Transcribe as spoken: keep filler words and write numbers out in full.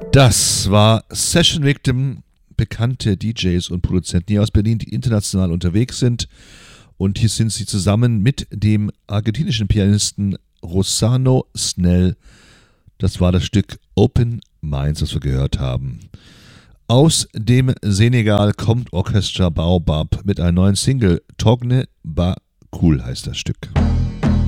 Das war Session Victim, bekannte D Js und Produzenten hier aus Berlin, die international unterwegs sind. Und hier sind sie zusammen mit dem argentinischen Pianisten Rossano Snell. Das war das Stück Open Minds, das wir gehört haben. Aus dem Senegal kommt Orchestra Baobab mit einer neuen Single. Togne Ba Cool heißt das Stück.